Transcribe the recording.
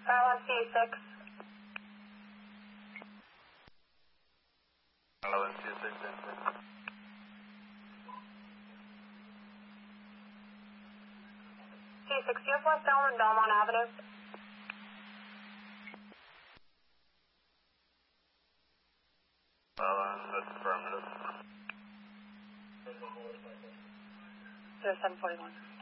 on C6. Hello, C6. C6, do you have West Elm and Belmont Avenue? That's affirmative. 0741.